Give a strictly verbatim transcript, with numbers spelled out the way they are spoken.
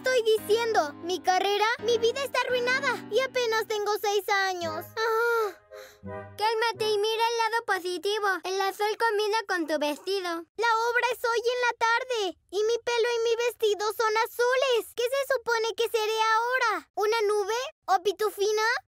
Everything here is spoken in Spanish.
estoy diciendo. Mi carrera, mi vida está arruinada y apenas tengo seis años. Ah. Cálmate y mira el lado positivo. El azul combina con tu vestido. La obra es hoy en la tarde y mi pelo y mi vestido son azules. ¿Qué se supone que seré ahora? ¿Una nube o pitufina?